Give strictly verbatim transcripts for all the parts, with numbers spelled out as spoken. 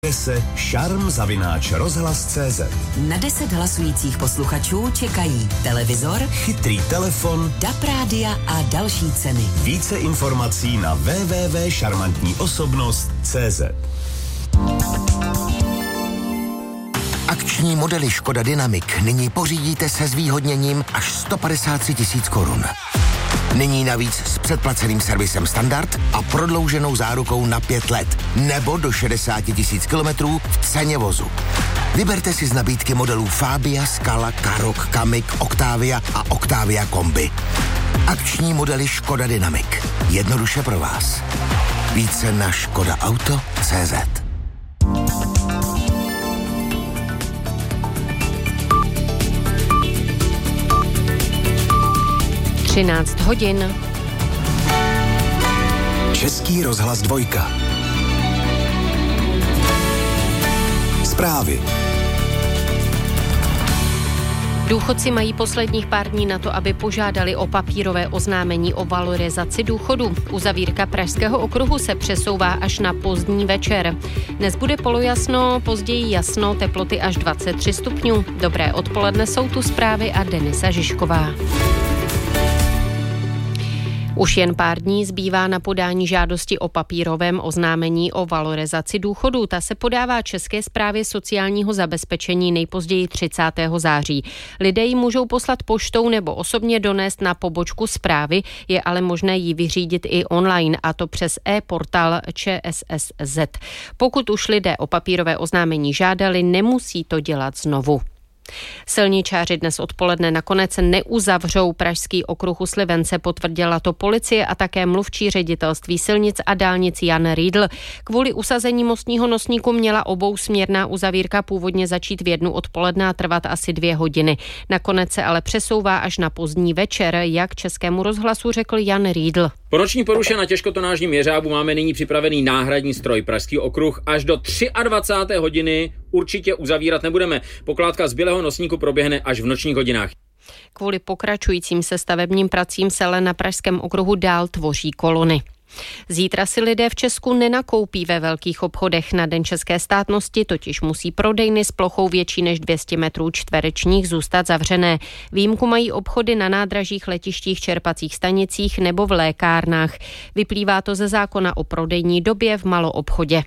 se šarm zavináč rozhlas tečka cé zet. Na deset hlasujících posluchačů čekají televizor, chytrý telefon, D A B rádia a další ceny. Více informací na w w w tečka šarmantní osobnost tečka cé zet. Akční modely Škoda Dynamic nyní pořídíte se zvýhodněním až sto padesát tři tisíc korun. Nyní navíc s předplaceným servisem standard a prodlouženou zárukou na pět let nebo do šedesát tisíc kilometrů v ceně vozu. Vyberte si z nabídky modelů Fabia, Scala, Karoq, Kamiq, Octavia a Octavia Kombi. Akční modely Škoda Dynamic. Jednoduše pro vás. Více na škoda auto tečka cé zet. třináct hodin. Český rozhlas dvojka. Zprávy. Důchodci mají posledních pár dní na to, aby požádali o papírové oznámení o valorizaci důchodu. Uzavírka Pražského okruhu se přesouvá až na pozdní večer. Dnes bude polojasno, později jasno, teploty až dvacet tři stupňů. Dobré odpoledne, jsou tu zprávy a Denisa Žižková. Už jen pár dní zbývá na podání žádosti o papírovém oznámení o valorizaci důchodů. Ta se podává České správě sociálního zabezpečení nejpozději třicátého září. Lidé ji můžou poslat poštou nebo osobně donést na pobočku správy, je ale možné ji vyřídit i online, a to přes e-portál Č S S Z. Pokud už lidé o papírové oznámení žádali, nemusí to dělat znovu. Silničáři dnes odpoledne nakonec neuzavřou Pražský okruh u Slivence, potvrdila to policie a také mluvčí ředitelství silnic a dálnic Jan Riedl. Kvůli usazení mostního nosníku měla obousměrná uzavírka původně začít v jednu odpoledne a trvat asi dvě hodiny. Nakonec se ale přesouvá až na pozdní večer, jak Českému rozhlasu řekl Jan Riedl. Po noční poruše na těžkotonážním jeřábu máme nyní připravený náhradní stroj. Pražský okruh až do dvacáté třetí hodiny určitě uzavírat nebudeme. Pokládka zbylého nosníku proběhne až v nočních hodinách. Kvůli pokračujícím se stavebním pracím se ale na Pražském okruhu dál tvoří kolony. Zítra si lidé v Česku nenakoupí ve velkých obchodech. Na Den české státnosti totiž musí prodejny s plochou větší než dvě stě metrů čtverečních zůstat zavřené. Výjimku mají obchody na nádražích, letištích, čerpacích stanicích nebo v lékárnách. Vyplývá to ze zákona o prodejní době v maloobchodě.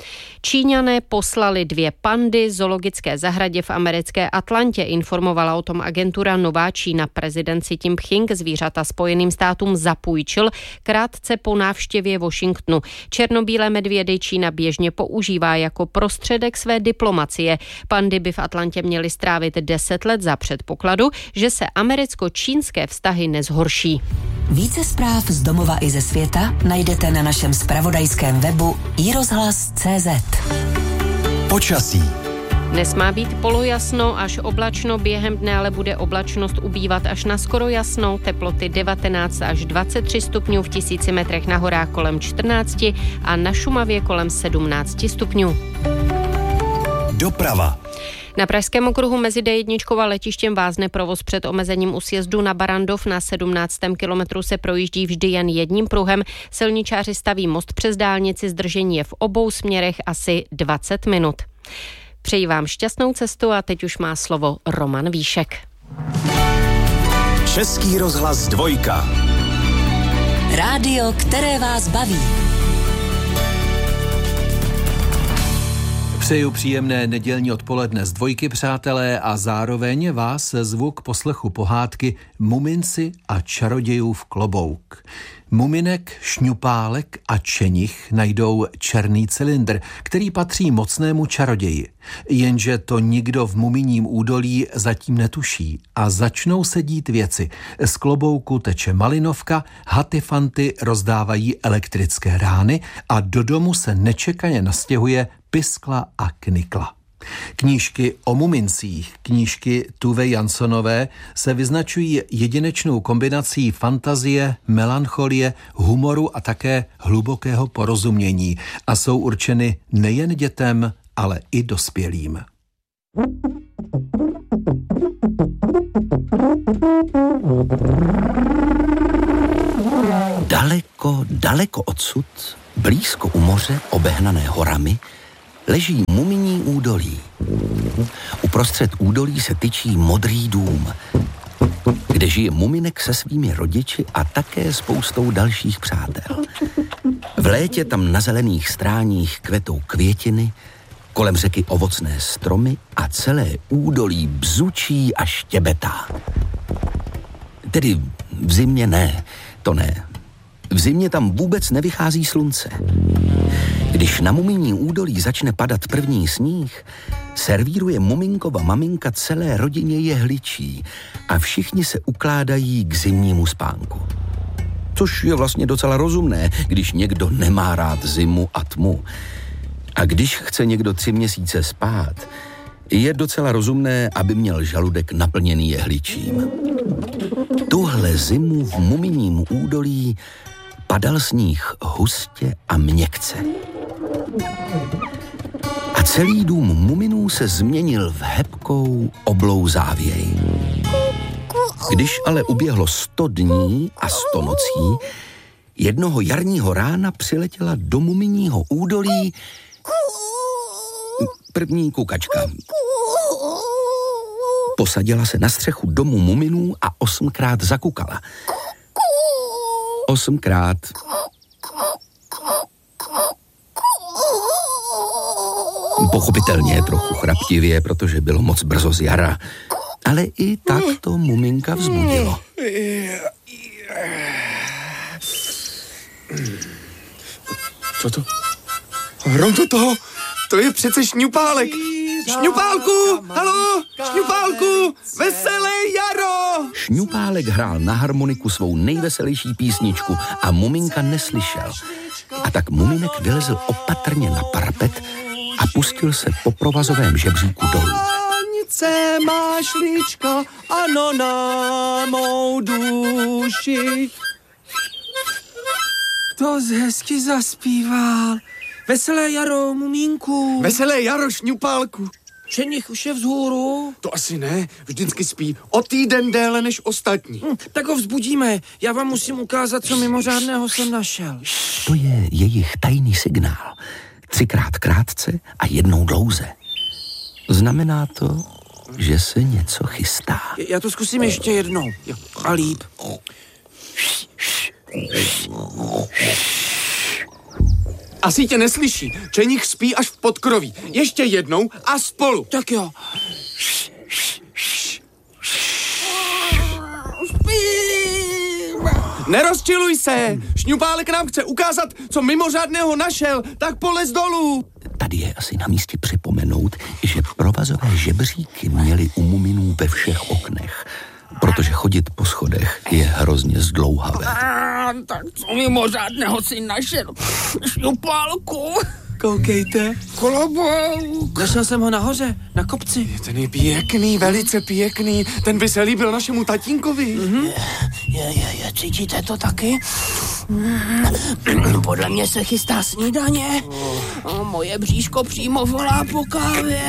Číňané poslali dvě pandy zoologické zahradě v americké Atlantě, informovala o tom agentura Nová Čína. Prezident Xi Jinping zvířata Spojeným státům zapůjčil krátce po návštěvě Washingtonu. Černobílé medvědy Čína běžně používá jako prostředek své diplomacie. Pandy by v Atlantě měly strávit deset let za předpokladu, že se americko-čínské vztahy nezhorší. Více zpráv z domova i ze světa najdete na našem zpravodajském webu i rozhlas tečka cé zet. Počasí. Dnes má být polojasno až oblačno, během dne ale bude oblačnost ubývat až na skoro jasno, teploty devatenáct až dvacet tři stupňů, v tisíci metrech na horách kolem čtrnáct a na Šumavě kolem sedmnáct stupňů. Doprava. Na Pražském okruhu mezi D jedna a letištěm vázne provoz před omezením u sjezdu na Barandov. Na sedmnáctém kilometru se projíždí vždy jen jedním pruhem. Silničáři staví most přes dálnici, zdržení je v obou směrech asi dvacet minut. Přeji vám šťastnou cestu a teď už má slovo Roman Víšek. Český rozhlas dvojka. Rádio, které vás baví. Přeju příjemné nedělní odpoledne z dvojky, přátelé, a zároveň vás zvu k poslechu pohádky Muminci a čarodějův klobouk. Muminek, šňupálek a čenich najdou černý cylindr, který patří mocnému čaroději. Jenže to nikdo v muminím údolí zatím netuší a začnou se dít věci. Z klobouku teče malinovka, hatifanty rozdávají elektrické rány a do domu se nečekaně nastěhuje Piskla a Knikla. Knížky o mumincích, knížky Tuve Jansonové, se vyznačují jedinečnou kombinací fantazie, melancholie, humoru a také hlubokého porozumění a jsou určeny nejen dětem, ale i dospělým. Daleko, daleko odsud, blízko u moře, obehnané horami, leží muminí údolí. Uprostřed údolí se tyčí modrý dům, kde žije muminek se svými rodiči a také spoustou dalších přátel. V létě tam na zelených stráních kvetou květiny, kolem řeky ovocné stromy a celé údolí bzučí a štěbetá. Tedy v zimě ne, to ne. V zimě tam vůbec nevychází slunce. Když na muminí údolí začne padat první sníh, servíruje muminkova maminka celé rodině jehličí a všichni se ukládají k zimnímu spánku. Což je vlastně docela rozumné, když někdo nemá rád zimu a tmu. A když chce někdo tři měsíce spát, je docela rozumné, aby měl žaludek naplněný jehličím. Tuhle zimu v muminím údolí padal sníh hustě a měkce. A celý dům muminů se změnil v hebkou oblou závěj. Když ale uběhlo sto dní a sto nocí, jednoho jarního rána přiletěla do muminího údolí první kukačka. Posadila se na střechu domu muminů a osmkrát zakukala. Osmkrát. Pochopitelně trochu chraptivě, protože bylo moc brzo z jara. Ale i tak to muminka vzbudilo. Co to? Hrom do toho, to je přece Šňupálek. Šňupálku, halo, Šňupálku, veselé jaro! Šňupálek hrál na harmoniku svou nejveselější písničku a muminka neslyšel. A tak muminek vylezl opatrně na parapet a pustil se po provazovém žebříku dolů. Anice máš líčka, ano na mou duši. To hezky zaspíval. Veselé jaro, mumínku. Veselé jaro, Šňupálku. Ženich už je vzhůru? To asi ne, vždycky spí o týden déle než ostatní. Hm, tak ho vzbudíme, já vám musím ukázat, co mimořádného jsem našel. To je jejich tajný signál. Třikrát krátce a jednou dlouze. Znamená to, že se něco chystá. Já to zkusím ještě jednou. Jo, a líp. Asi tě neslyší. Čenich spí až v podkroví. Ještě jednou a spolu. Tak jo. Spím. Nerozčiluj se. Šňupálek nám chce ukázat, co mimořádného našel. Tak polez dolů. Tady je asi na místě připomenout, že provazové žebříky měly u muminů ve všech oknech, protože chodit po schodech je hrozně zdlouhavé. A, tak co mimořádného si našel? Šňupálku. Koukejte. Klobouk. Našel jsem ho nahoře, na kopci. Ten je pěkný, velice pěkný. Ten by se líbil našemu tatínkovi. Mm-hmm. Je, je, je, cítíte to taky? Mm, podle mě se chystá snídaně. Oh. Moje bříško přímo volá po kávě.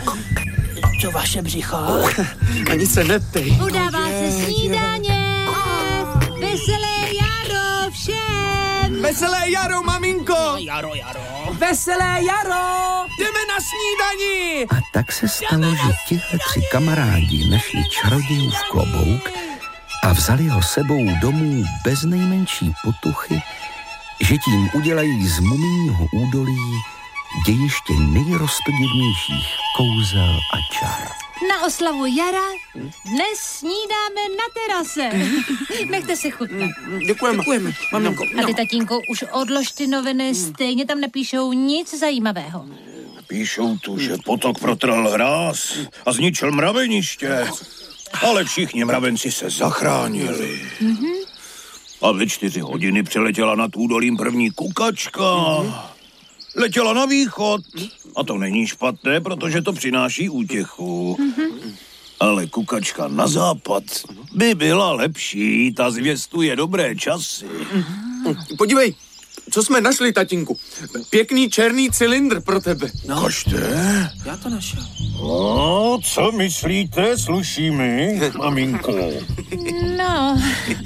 Co vaše břicho? Ani se neptej. Udává se snídaně. Veselé jaro všem. Veselé jaro, maminko. Jaro, jaro. Veselé jaro. Jdeme na snídani. A tak se stalo, že tihle tři kamarádi našli čarodějův klobouk a vzali ho sebou domů bez nejmenší potuchy, že tím udělají z muminního údolí dějiště nejrostodivnějších kouzel a čar. Na oslavu jara dnes snídáme na terase. Nechte si chutnat. Děkujeme. Děkujeme, maminko. A ty, tatínko, už odlož ty noviny, stejně tam nepíšou nic zajímavého. Píšou tu, že potok protrhl hráz a zničil mraveniště. Ale všichni mravenci se zachránili. Mm-hmm. A ve čtyři hodiny přiletěla nad údolím první kukačka. Mm-hmm. Letěla na východ. A to není špatné, protože to přináší útěchu. Mm-hmm. Ale kukačka na západ by byla lepší. Ta zvěstuje dobré časy. Mm-hmm. Podívej, co jsme našli, tatínku. Pěkný černý cylindr pro tebe. No. Kažte? Já to našel. No, co myslíte, sluší mi, maminko? No,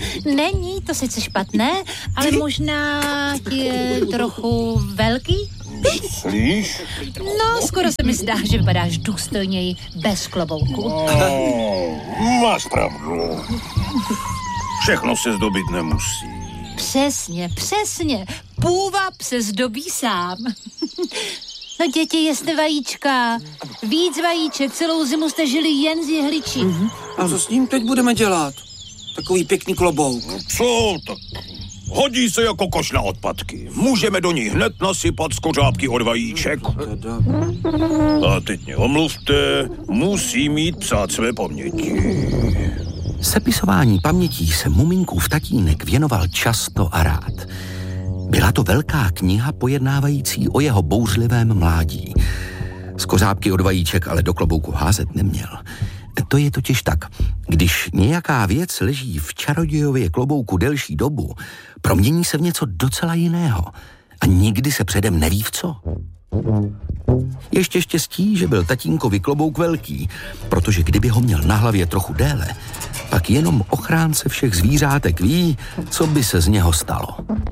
není to sice špatné, ale možná je trochu velký. Myslíš? No, skoro se mi zdá, že vypadáš důstojněji bez klobouku. No, máš pravdu. Všechno se zdobit nemusí. Přesně, přesně. Půvab se zdobí sám. No děti, jeste vajíčka. Víc vajíček, celou zimu jste žili jen z jehličí. Mm-hmm. A co s ním teď budeme dělat? Takový pěkný klobouk. Co tak? Hodí se jako koš na odpadky. Můžeme do ní hned nasypat skořápky od vajíček. A teď mě omluvte, musí mít psát své paměti. Sepisování pamětí se Muminkův tatínek věnoval často a rád. Byla to velká kniha pojednávající o jeho bouřlivém mládí. Skořápky od vajíček ale do klobouku házet neměl. To je totiž tak, když nějaká věc leží v čarodějově klobouku delší dobu, promění se v něco docela jiného a nikdy se předem neví v co. Ještě štěstí, že byl tatínkovi klobouk velký, protože kdyby ho měl na hlavě trochu déle, pak jenom ochránce všech zvířátek ví, co by se z něho stalo.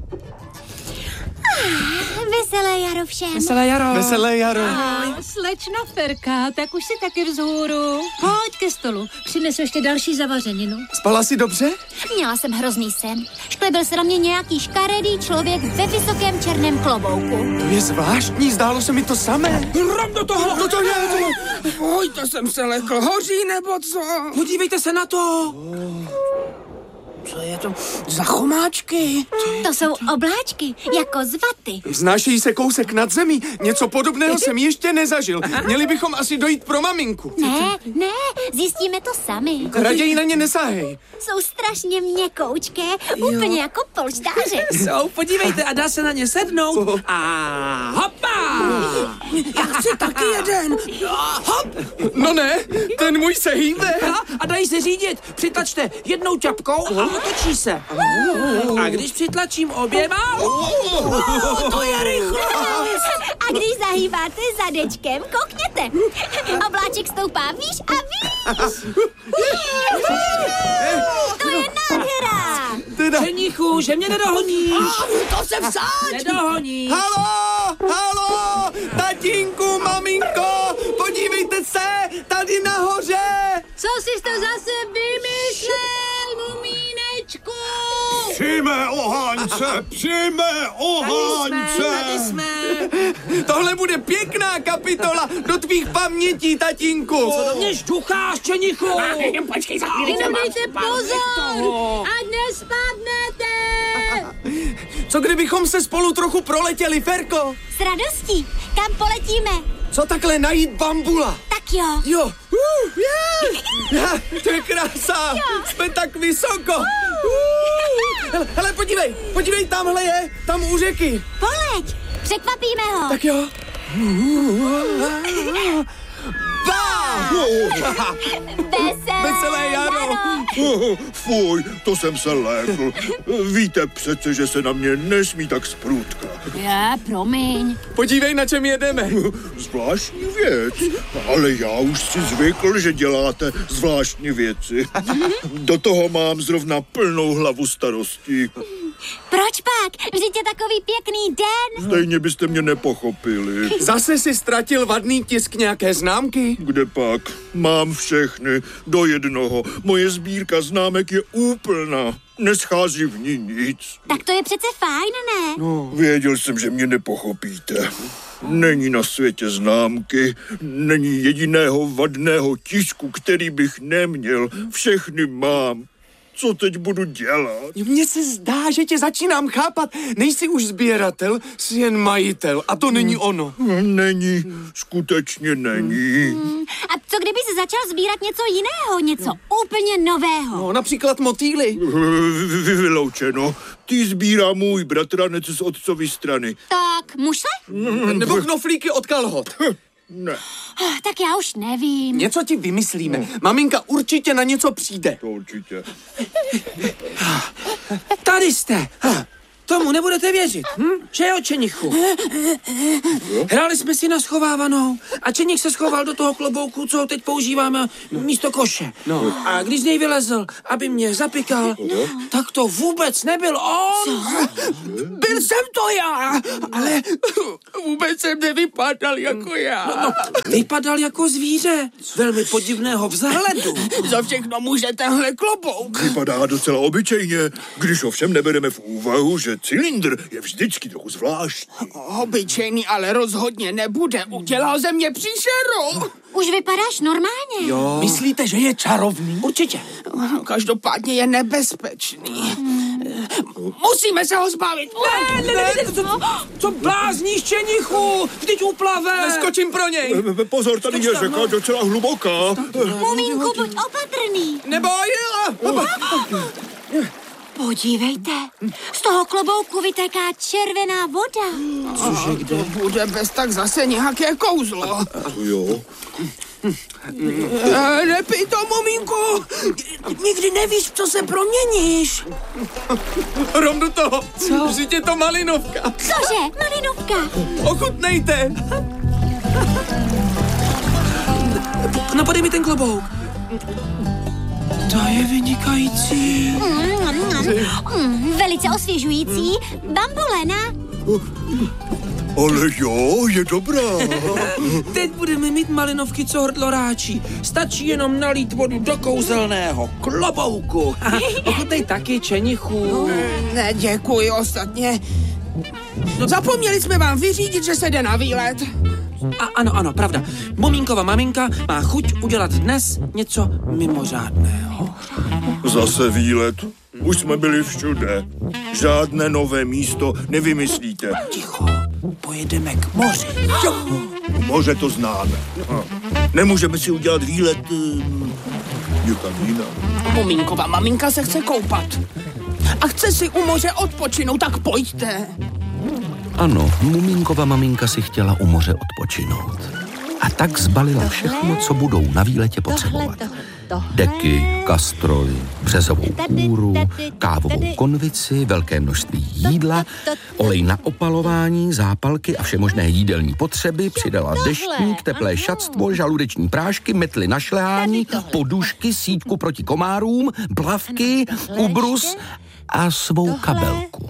Veselé jaro všem. Veselé jaro. Veselé jaro. Ahoj, slečna Ferka, tak už si taky vzhůru. Pojď ke stolu, přinesu ještě další zavařeninu. Spala jsi dobře? Měla jsem hrozný sen. Šklebil se na mě nějaký škaredý člověk ve vysokém černém klobouku. To je zvláštní, zdálo se mi to samé. Hrab do toho! No to je to! Oj, to jsem se lekl. Hoří nebo co? Podívejte se na to. Co je to za chomáčky? To jsou obláčky, jako z vaty. Vznášejí se kousek nad zemí. Něco podobného jsem ještě nezažil. Měli bychom asi dojít pro maminku. Ne, ne, zjistíme to sami. Raději na ně nesáhej. Jsou strašně měkoučké, úplně jako polštáře. Jsou, podívejte, a dá se na ně sednout. A hopa! Já chci taky jeden. Hop! No ne, ten můj se hýbe. A dají se řídit. Přitlačte jednou čapkou a otočí se. A když přitlačím oběma, to je rychlost. A když zahýbáte zadečkem, koukněte. Obláček stoupá výš a výš. To je nádhera. Teda... Ženichu, že mě nedohoníš. To se vsáč. Nedohoníš. Halo, halo, tatínku, maminko, podívejte se, tady nahoře. Co jsi to zase vymyslel, mumínečku? Přijme ohánce, přijme ohánce. Tady jsme, tady jsme. Tohle bude pěkná kapitola do tvých pamětí, tatínku. Co do mě žducháš, čenichu? Počkej, za chvíli Jenom dejte pozor, ať nespadnete. Co kdybychom se spolu trochu proletěli, Ferko? S radostí. Kam poletíme? Co takhle najít bambula? Tak jo. Jo. Uh, yeah. To je krása. Jo. Jsme tak vysoko. Uh. Hele, hele, podívej, podívej, tamhle je, tam u řeky. Poleď, překvapíme ho. Tak jo. Bá! Veselé, Veselé jaro. Oh, fuj, to jsem se lékl. Víte přece, že se na mě nesmí tak sprůtka. Já, promiň. Podívej, na čem jedeme. Zvláštní věc, ale já už si zvykl, že děláte zvláštní věci. Do toho mám zrovna plnou hlavu starostí. Proč pak? Vždyť je takový pěkný den. Stejně byste mě nepochopili. Zase si ztratil vadný tisk nějaké známky? Kde pak? Mám všechny do jednoho. Moje sbírka známek je úplná. Neschází v ní nic. Tak to je přece fajn, ne? No, věděl jsem, že mě nepochopíte. Není na světě známky, není jediného vadného tisku, který bych neměl. Všechny mám. Co teď budu dělat? Mně se zdá, že tě začínám chápat. Nejsi už sběratel, jsi jen majitel. A to není ono. Není, skutečně není. Hmm. A co kdyby jsi začal sbírat něco jiného, něco úplně nového? No, například motýly. Vyloučeno. Ty sbírá můj bratranec z otcovy strany. Tak, muž se? Nebo knoflíky od kalhot. Ne. Tak já už nevím. Něco ti vymyslíme. Maminka určitě na něco přijde. To určitě. Tady jste. Tomu nebudete věřit, hm? Že jo, čenichu? Hráli jsme si na schovávanou a čeník se schoval do toho klobouku, co teď používáme místo koše. No. A když z něj vylezl, aby mě zapikal, no. tak to vůbec nebyl on. Byl jsem to já, ale vůbec jsem nevypadal jako já. No, no, vypadal jako zvíře, velmi podivného vzhledu. Za všechno může tenhle klobouk. Vypadá docela obyčejně, když ovšem nebereme v úvahu, že cylindr je vždycky trochu zvláštní. Obyčejný ale rozhodně nebude, udělal ze mě příšeru. Už vypadáš normálně. Jo. Myslíte, že je čarovný? Určitě. Každopádně je nebezpečný. Hmm. Musíme se ho zbavit. Ne, ne, ne, ne, co, co blázníš, čenichu? Vždyť uplave. Neskočím pro něj. Pozor, tady je řeka docela hluboká. Mumínku, buď opatrný. Neboj. Podívejte, z toho klobouku vytéká červená voda. Cože, kde? To bude bez tak zase nějaké kouzlo. Jo. Nepij to, mumínku. Nikdy nevíš, co se proměníš. Rom do toho. Co? Vždyť je to malinovka. Cože, malinovka? Ochutnejte. Napadej mi ten klobouk. To je vynikající. Mm, mm, mm, velice osvěžující. Bambolena. Ale jo, je dobrá. Teď budeme mít malinovky, co hrdlo ráčí. Stačí jenom nalít vodu do kouzelného klobouku. Ochutnej taky, čenichu. Ne, děkuji, ostatně. Zapomněli jsme vám vyřídit, že se jde na výlet. A ano, ano, pravda. Mumínkova maminka má chuť udělat dnes něco mimořádného. Zase výlet. Už jsme byli všude. Žádné nové místo nevymyslíte. Ticho, pojedeme k moři. Jo. Moře to známe. Nemůžeme si udělat výlet um, někam jinam. Mumínkova maminka se chce koupat. A chce si u moře odpočinout, tak pojďte. Ano, Mumínkova maminka si chtěla u moře odpočinout. A tak zbalila všechno, co budou na výletě potřebovat. Deky, kastroly, březovou kůru, kávovou konvici, velké množství jídla, olej na opalování, zápalky a všemožné jídelní potřeby, přidala deštník, teplé šatstvo, žaludeční prášky, metly na šlehání, podušky, sítku proti komárům, plavky, ubrus a svou kabelku.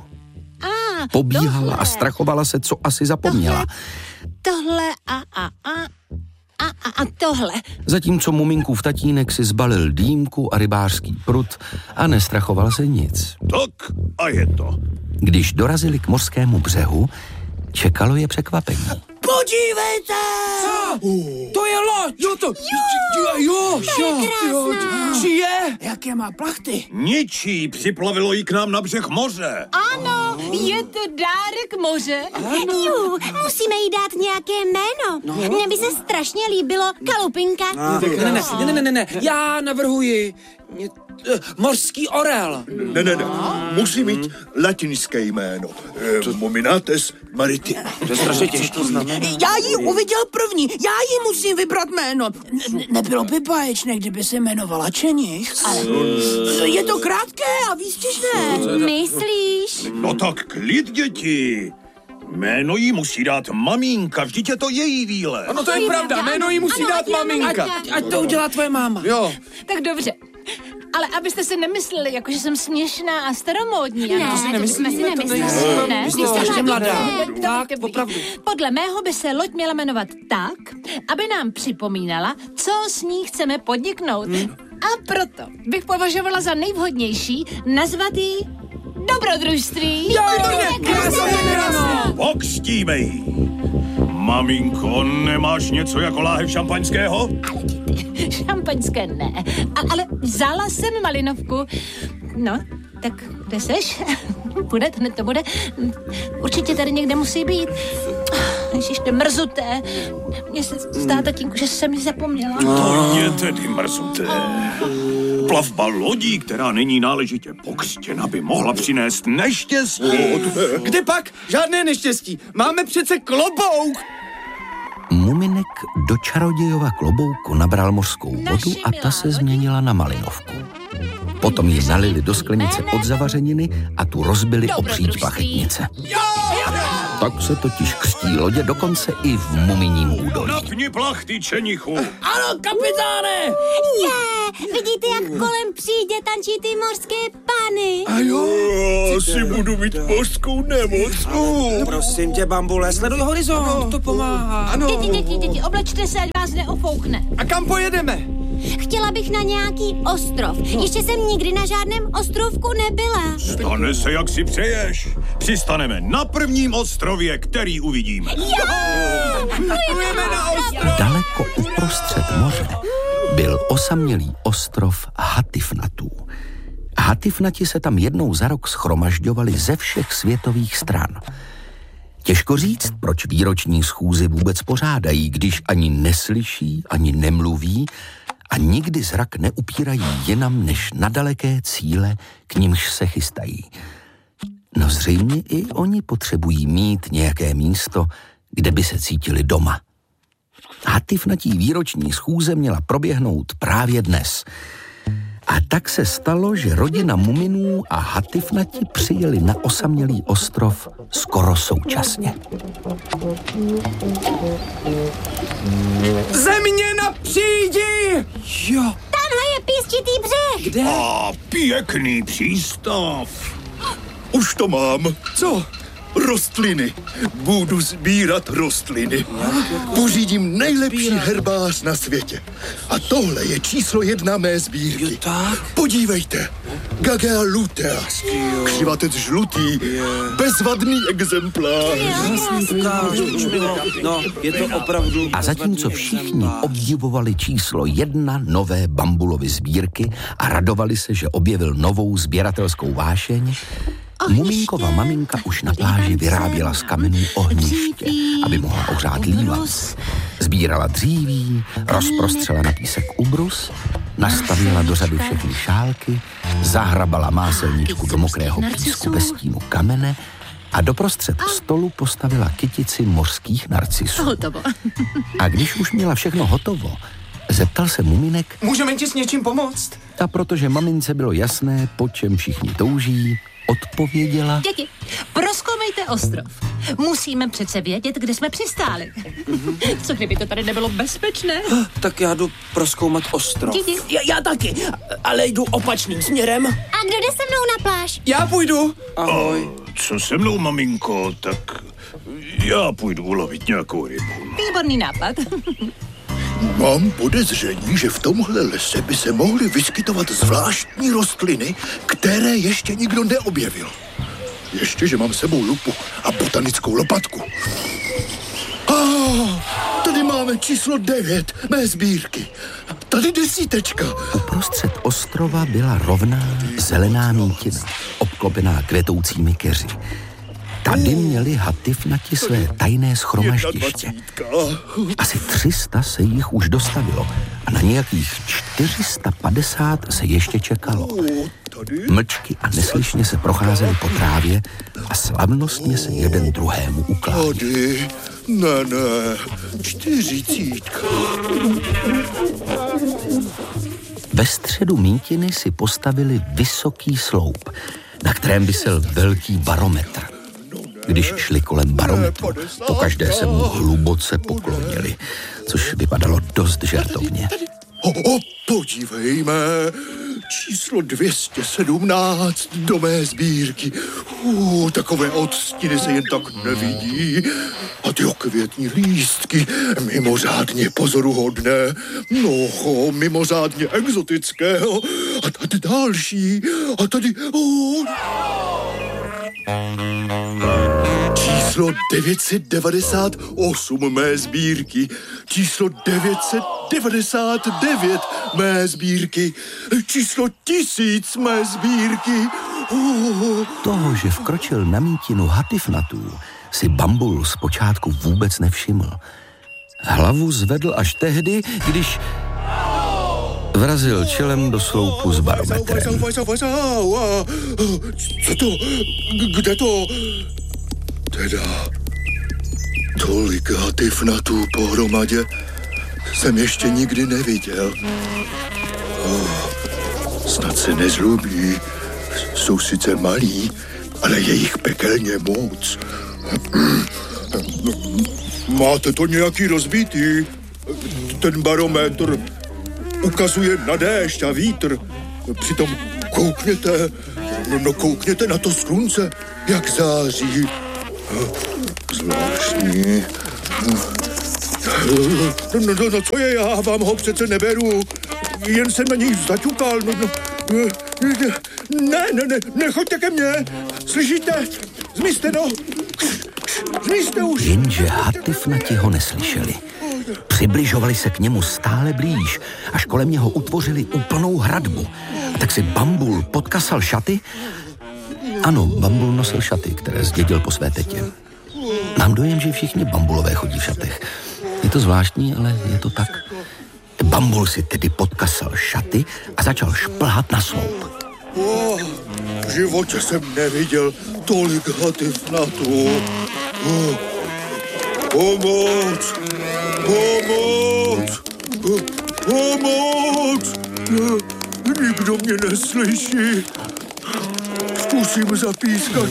Pobíhala a strachovala se, co asi zapomněla. Tohle a a a a a, a tohle. Zatímco Muminkův tatínek si zbalil dýmku a rybářský prut a nestrachoval se nic. Tak a je to. Když dorazili k mořskému břehu, čekalo je překvapení. Podívejte! Co? To je loď! Jo, to... Jo, jo, jo, jo, či je? Jaké má plachty? Ničí, připlavilo jí k nám na břeh moře. Ano, je to dárek moře. Jo, musíme jí dát nějaké jméno. No. Mně by se strašně líbilo Kalupinka. No, ne, ne, ne, ne, ne, ne, já navrhuji mě, uh, mořský orel. Ne, ne, ne, musí mít latinské jméno. E, Muminates maritima. To je strašně těžké. Já ji uviděl první, já ji musím vybrat jméno. Ne, nebylo by báječné, kdyby se jmenovala Čenich. Ale je to krátké a výstižné. Myslíš? No tak klid, děti. Jméno jí musí dát maminka, vždyť je to její výlet. Ano, to je pravda, jméno jí musí ano, dát maminka. Ať, ať to udělá tvoje máma. Jo. Tak dobře. Ale abyste si nemysleli, jako že jsem směšná a staromódní. Ne, to si nemyslíme. To si nemyslíme. Ne, jste strašně mladá. Tak, opravdu. Podle mého by se loď měla jmenovat tak, aby nám připomínala, co s ní chceme podniknout. Hmm. A proto bych považovala za nejvhodnější nazvat ji Dobrodružství. Jo, krásně. Pokřtíme ji. Maminko, nemáš něco jako láhev šampaňského? Ale ty, šampaňské ne. A, ale vzala jsem malinovku. No, tak kde seš? Bude, to, ne, to bude. Určitě tady někde musí být. Ježiš, to je mrzuté. Mně se zdá, tatínku, že jsem mi zapomněla. To je tedy mrzuté. Plavba lodí, která není náležitě pokřtěna, by mohla přinést neštěstí. Kde pak? Žádné neštěstí. Máme přece klobouk. Muminek do čarodějova klobouku nabral mořskou vodu a ta se změnila na malinovku. Potom ji nalili do sklenice od zavařeniny a tu rozbili o příď plachetnice. Jo! Tak se totiž křtí lodě dokonce i v Muminím údolí. Napni plachty, čenichu. Ano, kapitáne! Je, vidíte, jak kolem přídě tančí ty mořské pany? A jo, asi budu mít mořskou nemoc. Prosím tě, Bambule, sleduj horizont, ano, to pomáhá. Ano. Děti, děti, děti, oblečte se, ať vás neofoukne. A kam pojedeme? Chtěla bych na nějaký ostrov. Ještě jsem nikdy na žádném ostrovku nebyla. Stane se, jak si přeješ. Přistaneme na prvním ostrově, který uvidíme. Plujeme na ostrov! Daleko uprostřed moře byl osamělý ostrov Hatifnatů. Hatifnati se tam jednou za rok shromažďovali ze všech světových stran. Těžko říct, proč výroční schůzi vůbec pořádají, když ani neslyší, ani nemluví a nikdy zrak neupírají jinam než na daleké cíle, k nimž se chystají. No zřejmě i oni potřebují mít nějaké místo, kde by se cítili doma. Hatifnatí výroční schůze měla proběhnout právě dnes. A tak se stalo, že rodina Muminů a Hatifnati přijeli na osamělý ostrov skoro současně. Země na přídi! Jo. Tamhle je písčitý břeh. Kde? A pěkný přístav. Už to mám. Co? Rostliny. Budu sbírat rostliny. Pořídím nejlepší herbář na světě. A tohle je číslo jedna mé sbírky. Podívejte. Gagea luteas. Křivatec žlutý. Bezvadný exemplář. No, je to opravdu... A zatímco všichni obdivovali číslo jedna nové Bambulovy sbírky a radovali se, že objevil novou sběratelskou vášeň, Mumínkova maminka už na pláži vyráběla z kamenů ohniště, aby mohla ohřát lívat. Sbírala dříví, rozprostřela na písek ubrus, nastavila do řady všechny šálky, zahrabala máselníčku do mokrého písku ve stínu kamene a doprostřed stolu postavila kytici mořských narcisů. A když už měla všechno hotovo, zeptal se Muminek... Můžeme ti s něčím pomoct? A protože mamince bylo jasné, po čem všichni touží, odpověděla... Děti, prozkoumejte ostrov. Musíme přece vědět, kde jsme přistáli. Co kdyby to tady nebylo bezpečné? Tak já jdu prozkoumat ostrov. Děti. Já, já taky, ale jdu opačným směrem. A kdo jde se mnou na pláž? Já půjdu. Ahoj. A co se mnou, maminko, tak já půjdu ulovit nějakou rybu. Výborný nápad. Mám podezření, že v tomhle lese by se mohly vyskytovat zvláštní rostliny, které ještě nikdo neobjevil. Ještě, že mám sebou lupu a botanickou lopatku. Ah, tady máme číslo devět mé sbírky. Tady desítečka. Uprostřed ostrova byla rovná zelená mítina, obklopená kvetoucími keři. Tady měli Hatifnati své tajné shromaždiště. Asi tři sta se jich už dostavilo a na nějakých čtyři sta padesát se ještě čekalo. Mlčky a neslyšně se procházeli po trávě a slavnostně se jeden druhému ukládali. Tady, ne, ne, čtyřicítka. Ve středu mítiny si postavili vysoký sloup, na kterém visel velký barometr. Když šli kolem barometru, pokaždé se mu hluboce poklonili, což vypadalo dost žertovně. O, o, podívejme, číslo dvě stě sedmnáct do mé sbírky. Uh, takové odstiny se jen tak nevidí. A ty okvětní lístky, mimořádně pozoruhodné. No, mimořádně exotického. A tady další. A tady... Oh. Číslo devět set devadesát osm mé sbírky. Číslo devět set devadesát devět mé sbírky. Číslo tisíc mé sbírky. Uh. Toho, že vkročil na mítinu Hatifnatů, si Bambul zpočátku vůbec nevšiml. Hlavu zvedl až tehdy, když vrazil čelem do sloupu s barometrem. Co to? Kde to? Teda, tolik Hatifnatů pohromadě jsem ještě nikdy neviděl. Oh, snad se nezlobí. Jsou sice malí, ale je jich pekelně moc. Máte to nějaký rozbitý? Ten barometr ukazuje na déšť a vítr. Přitom koukněte, no, no koukněte na to slunce, jak září. Zvláštní. No, no, no, co je, já vám ho přece neberu. Jen jsem na něj zaťukal. No, no. Ne, ne, ne, nechoďte ke mně. Slyšíte? Zmizte, no. Zmizte už. Jenže hatifnati ho neslyšeli. Přibližovali se k němu stále blíž, až kolem něho utvořili úplnou hradbu. A tak si Bambul podkasal šaty. Ano, Bambul nosil šaty, které zdědil po své tetě. Mám dojem, že všichni Bambulové chodí v šatech. Je to zvláštní, ale je to tak. Bambul si tedy podkasal šaty a začal šplhat na sloup. Oh, v životě jsem neviděl tolik hatifnatů. Oh, pomoc! Pomoc! Pomoc! Nikdo mě neslyší. Zkusím zapískat.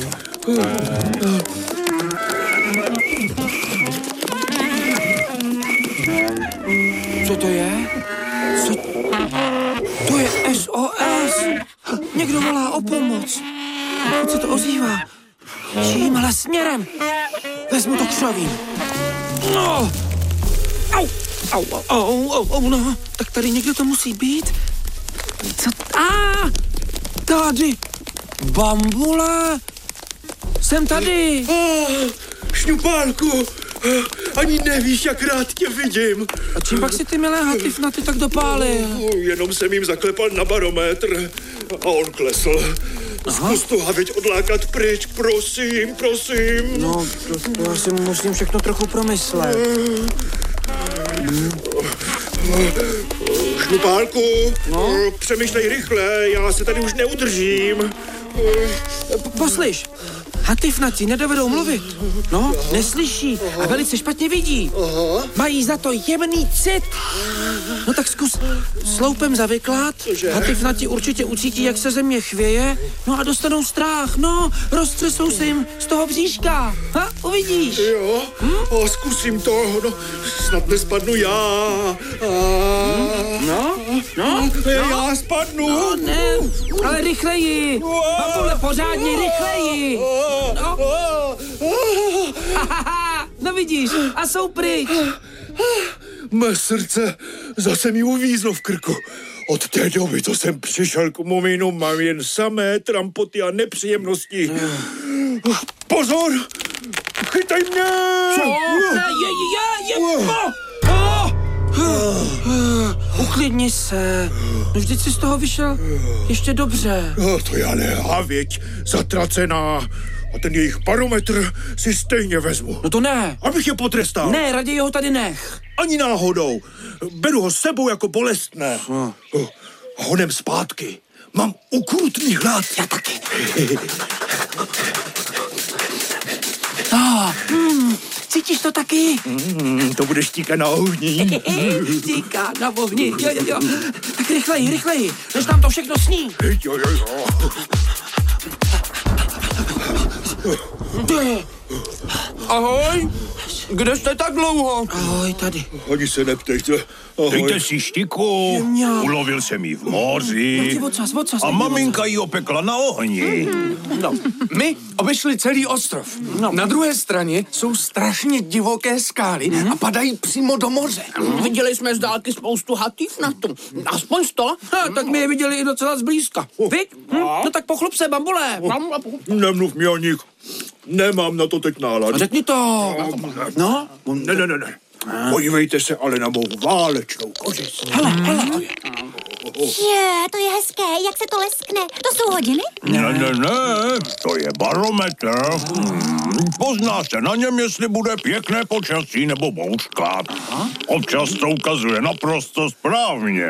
Co to je? Co? To je S O S. Někdo volá o pomoc. Pokud se to ozývá. Tímhle směrem. Vezmu to křovím. No. Au, au, au, au, au, no. Tak tady někdo to musí být. Co? A, tady. Bambule. Jsem tady. Oh, Šňupálku. Ani nevíš, jak rád tě vidím. A čím pak si ty milé hatifnaty tak dopálil? Oh, jenom jsem jim zaklepal na barometr a on klesl. Zkus to havěť odlákat pryč, prosím, prosím. No, to, to já si musím všechno trochu promyslet. Hmm. Šňupálku, no? Přemýšlej rychle, já se tady už neudržím. Poslyš, hatifnati nedovedou mluvit. No, neslyší a velice špatně vidí. Mají za to jemný cit. No tak zkus sloupem zavyklat. Hatifnati určitě ucítí, jak se země chvěje. No a dostanou strach. No, roztřesou se jim z toho bříška. Ha, uvidíš. Jo, hm? O, zkusím to. No, snad nespadnu já. A... No, no, já no. spadnu. No, ne, ale rychleji. Bambule, pořádně rychleji. No. No vidíš, a jsou pryč. Mé srdce zase mi uvízlo v krku. Od té doby, co jsem přišel k mumínu, mám jen samé trampoty a nepříjemnosti. Pozor! Chytaj mě! Co? Ne, je, je, je, je. Uklidni se. No vždyť jsi z toho vyšel ještě dobře. No, to já ne, havěť zatracená. A ten jejich barometr si stejně vezmu. No to ne. Abych je potrestal. Ne, raději ho tady nech. Ani náhodou. Beru ho s sebou jako bolestné. No. A honem zpátky. Mám ukrutný hlad. Já taky. No, mm, cítíš to taky? Mm, to bude štíka na ohni. Štíka na ohni, jo, jo, jo. Tak rychleji, rychleji, než nám to všechno sní. Jo, jo, jo. Ahoj, kde jste tak dlouho? Ahoj, tady. Ani se neptejte. Ahoj. Dejte si štiku, ulovil jsem ji v moři Vocas, vocas, a maminka ji opekla na ohni. No, my obešli celý ostrov. No. Na druhé straně jsou strašně divoké skály mm-hmm. a padají přímo do moře. Mm. Viděli jsme z dálky spoustu hatifnatů. Aspoň sto. Ha, tak my je viděli i docela zblízka. Viď? Hm? No tak pochlup se, Bambule. Nemluv mi o nich. Nemám na to teď náladu. Řekni to. No? Ne, ne, ne, ne. Podívejte se ale na mou válečnou kořist. Hele, hele. Je, to je hezké, jak se to leskne. To jsou hodiny? Ne, ne, ne, to je barometr. Pozná se na něm, jestli bude pěkné počasí nebo bouřka. Občas to ukazuje naprosto správně.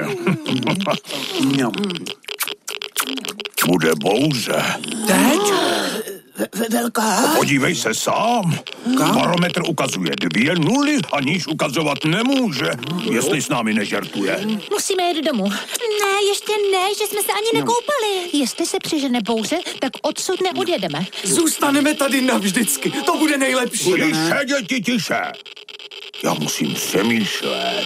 Bude bouře. Teď? Velká? Podívej se sám. Barometr ukazuje dvě nuly a níž ukazovat nemůže, jestli s námi nežertuje. Musíme jít domů. Ne, ještě ne, že jsme se ani No. nekoupali. Jestli se přižene bouře, tak odsud neodjedeme. Zůstaneme tady navždycky. To bude nejlepší. Tiše, děti, tiše. Já musím přemýšlet.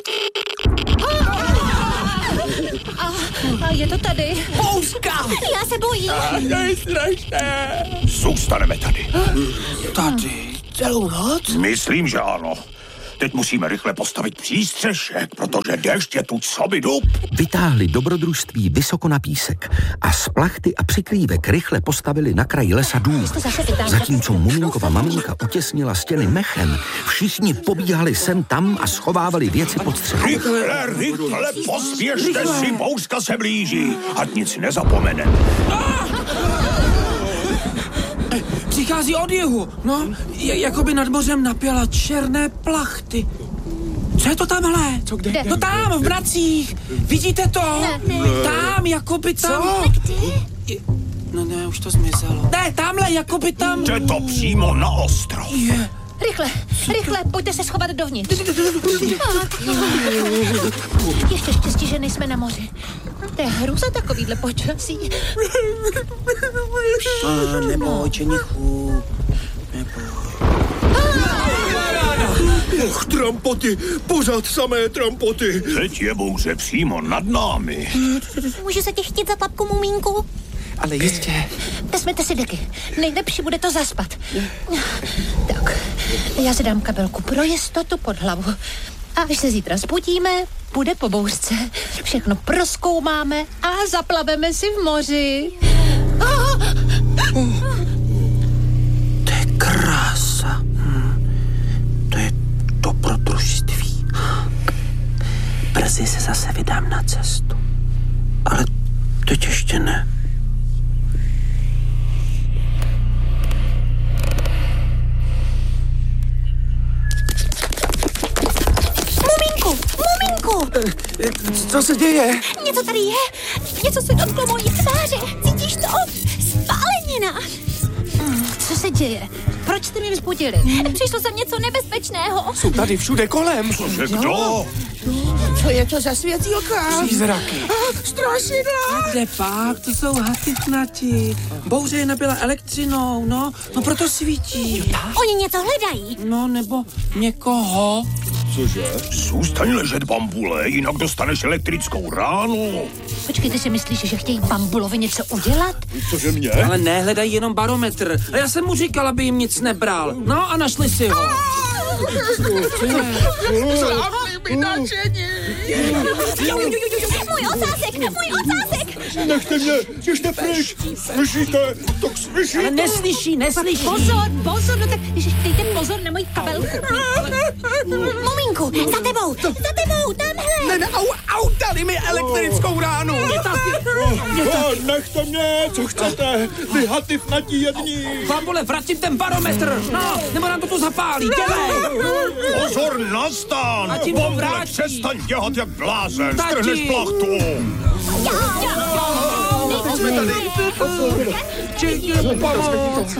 A, a je to tady. Bouřka! Já se bojím. To je strašné. Zůstaneme tady. Tady? Celou noc? Myslím, že ano. Teď musíme rychle postavit přístřešek, protože déšť je tu coby dub. Vytáhli dobrodružství vysoko na písek a z plachty a přikrývek rychle postavili na kraji lesa dům. Zatímco Muminkova maminka utěsnila stěny mechem, všichni pobíhali sem tam a schovávali věci pod střechou. Rychle, rychle, pospěšte si, bouřka se blíží. Ať nic nezapomene. Přichází od jihu. No, j- jako by nad mořem napěla černé plachty. Co je to tamhle? Co kde? No tam, v mracích. Vidíte to? Ne, ne. Tam, jako by tam. Je- No ne, už to zmizelo. Ne, tamhle, jako by tam. Jde to přímo na ostrov. Je. Rychle, rychle, pojďte se schovat dovnitř. Ještě štěstí, že nejsme na moři. To je hruza takovýhle počasí. A, neboj, čenichu. Neboj. Och, trampoty, pořád samé trampoty. Teď je bouře přímo nad námi. Můžu se tě chytit za tlapku, Mumínku? Ale jistě. Vezměte si deky. Nejlepší bude to zaspat. Tak, já si dám kabelku pro jistotu pod hlavu. A až se zítra zbudíme, bude po bouřce. Všechno prozkoumáme a zaplaveme si v moři. To je krása. Hm. To je dobrodružství. Brzy se zase vydám na cestu. Ale teď ještě ne. Mumínku, Mumínku! Co se děje? Něco tady je. Něco se dotklo mojí tváře. Cítíš to? Spálenina. Co se děje? Proč jste mě vzbudili? Přišlo sem něco nebezpečného. Jsou tady všude kolem. Cože kdo? Co je to za světílka? Přízraky. Strašidla! Kde pak? To jsou hatifnati. Bouře je nabila elektřinou, no. No proto svítí. Oni něco hledají. No, nebo někoho. Cože? Zůstaň ležet, bambule, jinak dostaneš elektrickou ránu. Počkej, ty si myslíš, že chtějí bambulovi něco udělat? Cože mě? Ale ne, hledají jenom barometr. A já jsem mu říkal, aby jim nic nebral. No a našli si ho. Slavný mi nadšení! Můj ocásek, můj ocásek! Nechte mě, běžte pryč. Slyšíte? Tak slyšíte? Ale neslyší, neslyší. Pozor, pozor, no tak ježiš, dejte pozor na moji kabelku. Mumínku, za tebou, za tebou, tamhle! Ne, ne, au, au, dali mi elektrickou ránu! A, nechte mě, co chcete? Vy hatifnatí jední. Bambule, vrátím ten barometr. No, nebo nám to tu zapálí. Dělej. Pozor na stán! A ti to Bambule, vrátí. přestaň děhat jak blázen, Tati. strhneš plachtu. Jsme tady. Čekně, pomoc.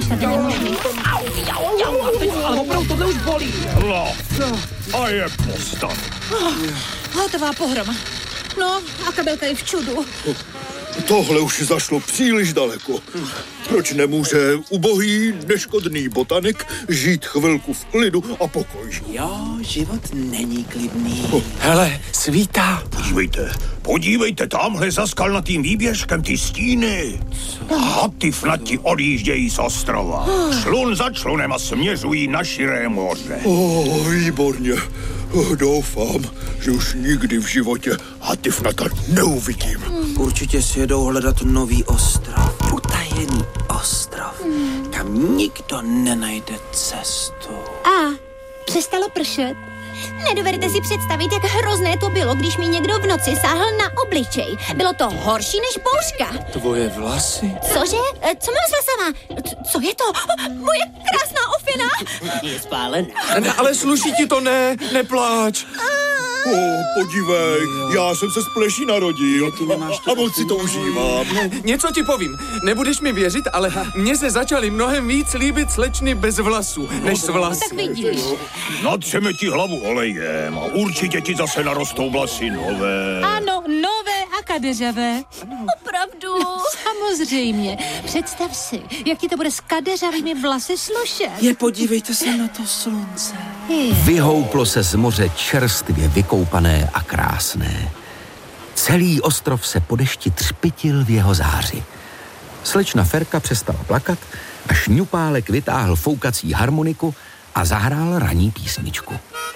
Ale opravdu tohle už bolí. No, a je postav. Hotová pohroma. No, a kabelka je v čudu. Tohle už zašlo příliš daleko. Proč nemůže ubohý, neškodný botanik žít chvilku v klidu a pokoji? Jo, život není klidný. Hele, svítá. Podívejte, podívejte, tamhle za skalnatým výběžkem ty stíny. Hatifnati odjíždějí z ostrova. Člun za člunem a směřují na širé moře. O, výborně. Doufám, že už nikdy v životě hatifnata neuvidím. Určitě si jedou hledat nový ostrov. Utajený ostrov, kam nikdo nenajde cestu. A přestalo pršet. Nedovedete si představit, jak hrozné to bylo, když mi někdo v noci sáhl na obličej. Bylo to horší než bouřka. Tvoje vlasy? Cože? E, Co mám s vlasama? C- Co je to? Moje krásná ofina? Je spálen. Ne, ale sluší ti to, ne, nepláč. A, Oh, podívej, já jsem se z pleší narodil a, a moc si to užívám. Něco ti povím, nebudeš mi věřit, ale mně se začaly mnohem víc líbit slečny bez vlasů, než s vlasy. Tak vidíš. Natřeme ti hlavu olejem a určitě ti zase narostou vlasy nové. Ano, nové a kadeřavé. Opravdu? Samozřejmě. Představ si, jak ti to bude s kadeřavými vlasy slušet. Je, podívejte se na to slunce. Vyhouplo se z moře čerstvě vykoupané a krásné. Celý ostrov se po dešti třpitil v jeho záři. Slečna Ferka přestala plakat a Šňupálek vytáhl foukací harmoniku a zahrál ranní písničku.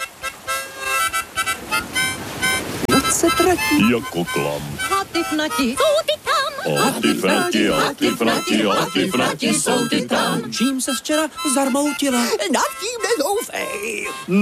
Noc se tratí jako klam. A ty fnati. Jsou ty tam. A ty frati, a ty frati, a ty frati, jsou ty tam. Čím se včera zarmoutila? Nad tím nezoufej.